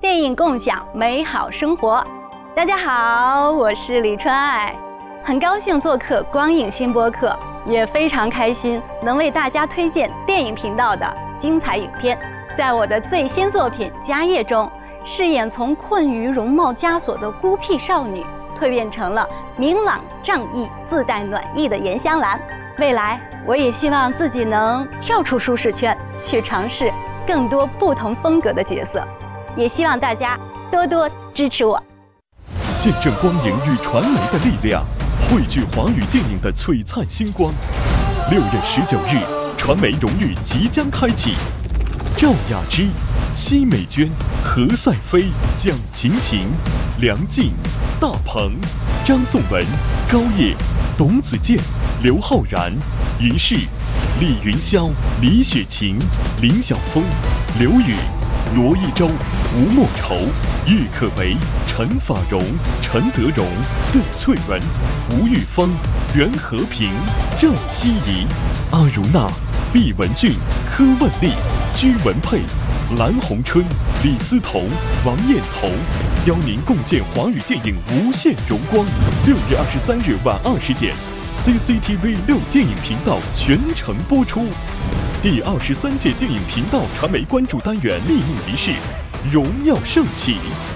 电影共享美好生活。大家好，我是李川爱，很高兴做客光影新播客，也非常开心能为大家推荐电影频道的精彩影片。在我的最新作品《家业》中，饰演从困于容貌枷锁的孤僻少女，蜕变成了明朗仗义、自带暖意的严香兰。未来，我也希望自己能跳出舒适圈，去尝试更多不同风格的角色。也希望大家多多支持我。 见证光影与传媒的力量，汇聚华语电影的璀璨星光。6月19日，传媒荣誉即将开启。赵雅芝、奚美娟、何赛飞、蒋勤勤、梁静、大鹏、张颂文、高叶、董子健、刘昊然、于适、李云霄、李雪琴、林晓峰、刘宇、罗一舟、吴莫愁、郁可唯、陈法蓉、陈德容、杜翠文、吴玉峰、袁和平、郑希怡、阿如娜、毕雯珺、柯万丽、居文佩、蓝红春、李思彤、王艳彤，邀您共建华语电影无限荣光。6月23日晚20点，CCTV 6电影频道全程播出。第23届电影频道传媒关注单元闭幕仪式荣耀盛起。